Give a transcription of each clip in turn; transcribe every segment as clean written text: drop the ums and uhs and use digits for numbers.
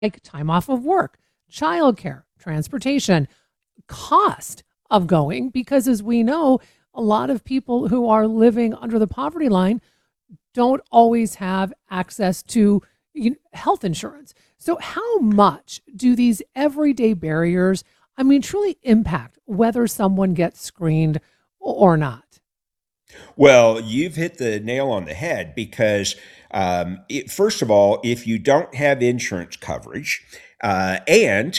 like time off of work, childcare, transportation, cost of going, because as we know, a lot of people who are living under the poverty line don't always have access to health insurance. So, how much do these everyday barriers, I mean, truly impact whether someone gets screened or not? Well, you've hit the nail on the head because, first of all, if you don't have insurance coverage, and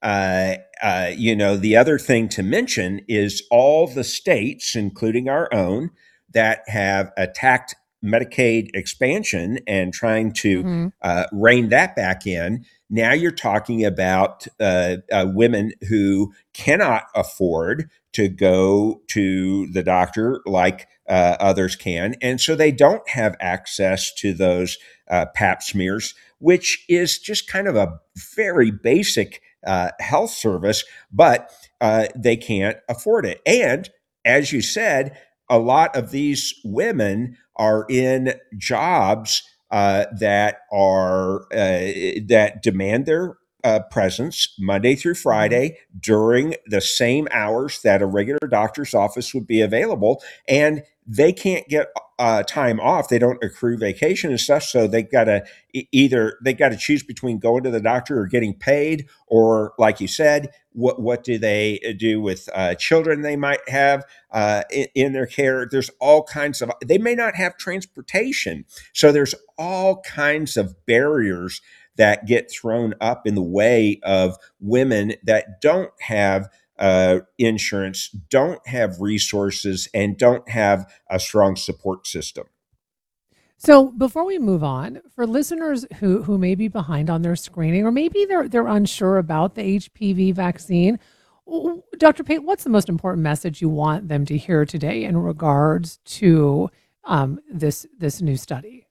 the other thing to mention is all the states, including our own, that have attacked Medicaid expansion and trying to Hmm. rein that back in. Now you're talking about women who cannot afford to go to the doctor like others can. And so they don't have access to those pap smears, which is just kind of a very basic health service, but they can't afford it. And as you said, a lot of these women are in jobs that demand their presence Monday through Hmm. Friday during the same hours that a regular doctor's office would be available, and they can't get time off. They don't accrue vacation and stuff, so they got to either they got to choose between going to the doctor or getting paid, or like you said, what do they do with children they might have in their care? There's all kinds of. They may not have transportation, so there's all kinds of barriers that get thrown up in the way of women that don't have insurance, don't have resources, and don't have a strong support system. So before we move on, for listeners who may be behind on their screening, or maybe they're unsure about the HPV vaccine, Dr. Pate, what's the most important message you want them to hear today in regards to this new study?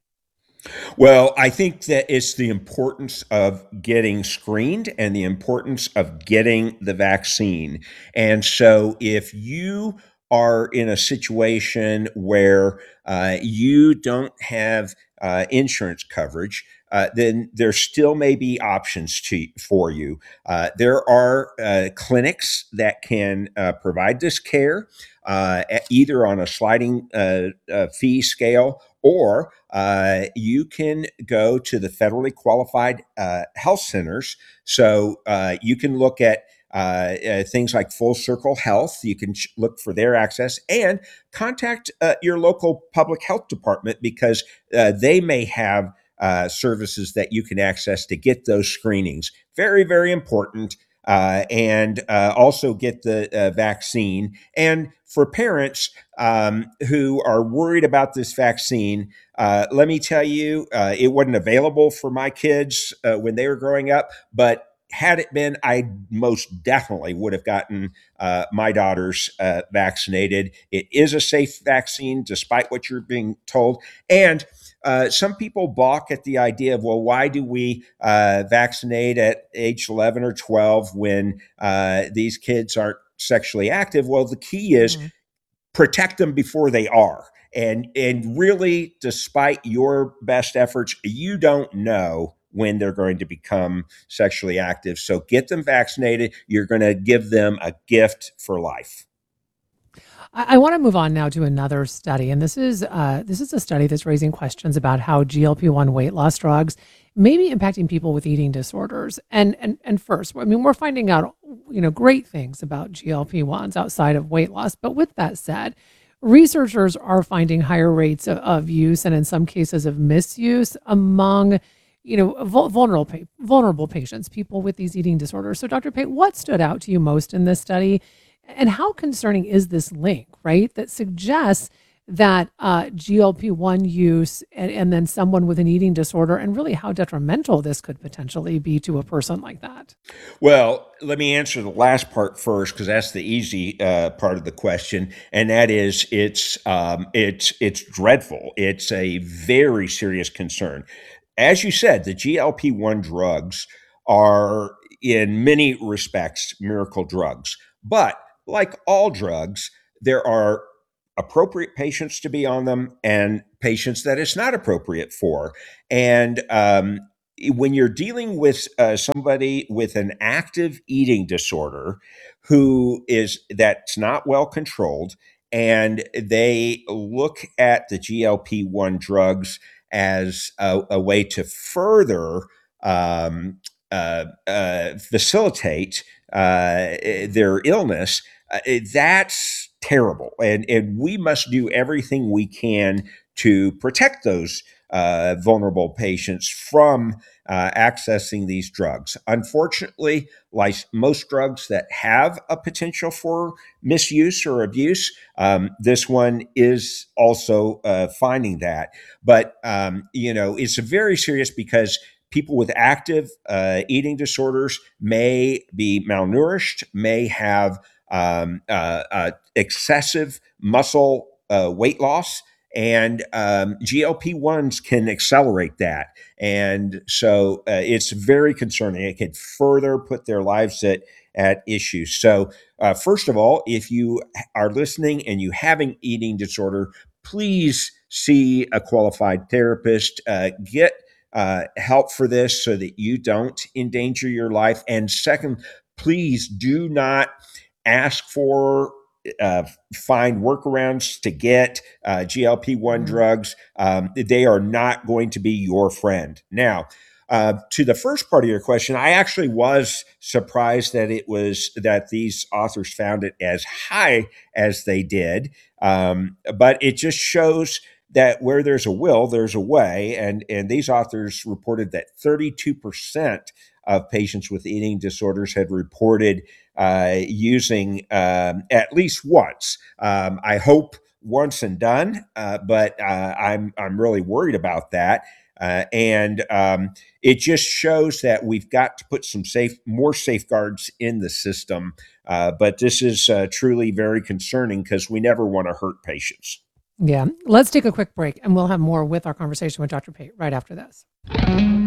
Well, I think that it's the importance of getting screened and the importance of getting the vaccine. And so, if you are in a situation where you don't have insurance coverage, then there still may be options for you. There are clinics that can provide this care, either on a sliding fee scale, or you can go to the federally qualified health centers. So you can look at things like Full Circle Health. You can look for their access and contact your local public health department, because they may have services that you can access to get those screenings. Very, very important. And also get the vaccine. And for parents who are worried about this vaccine, let me tell you, it wasn't available for my kids when they were growing up, but had it been, I most definitely would have gotten my daughters vaccinated. It is a safe vaccine, despite what you're being told. And some people balk at the idea of, well, why do we vaccinate at age 11 or 12 when these kids aren't sexually active? Well, the key is Mhm. protect them before they are. And really, despite your best efforts, you don't know when they're going to become sexually active. So get them vaccinated. You're going to give them a gift for life. I want to move on now to another study, and this is a study that's raising questions about how GLP-1 weight loss drugs may be impacting people with eating disorders. And first, I mean, we're finding out great things about GLP-1s outside of weight loss. But with that said, researchers are finding higher rates of use and in some cases of misuse among vulnerable patients, people with these eating disorders. So, Dr. Pate, what stood out to you most in this study? And how concerning is this link, right? That suggests that GLP-1 use and then someone with an eating disorder, and really how detrimental this could potentially be to a person like that. Well, let me answer the last part first, because that's the easy part of the question, and that is it's dreadful. It's a very serious concern. As you said, the GLP-1 drugs are in many respects miracle drugs, but like all drugs, there are appropriate patients to be on them and patients that it's not appropriate for, and when you're dealing with somebody with an active eating disorder who is that's not well controlled, and they look at the GLP-1 drugs as a way to further facilitate their illness, that's terrible. And we must do everything we can to protect those vulnerable patients from accessing these drugs. Unfortunately, like most drugs that have a potential for misuse or abuse, this one is also finding that. But it's very serious because people with active eating disorders may be malnourished, may have excessive muscle weight loss, and GLP-1s can accelerate that. And so it's very concerning. It could further put their lives at issue. So, first of all, if you are listening and you have an eating disorder, please see a qualified therapist. Get help for this so that you don't endanger your life. And second, please do not ask for uh, find workarounds to get GLP-1 Mm. drugs. They are not going to be your friend. Now, to the first part of your question, I actually was surprised that it was that these authors found it as high as they did. But it just shows that where there's a will, there's a way. And these authors reported that 32% of patients with eating disorders had reported using at least once. I hope once and done, but I'm really worried about that. And it just shows that we've got to put some more safeguards in the system. But this is truly very concerning because we never want to hurt patients. Yeah. Let's take a quick break and we'll have more with our conversation with Dr. Pate right after this.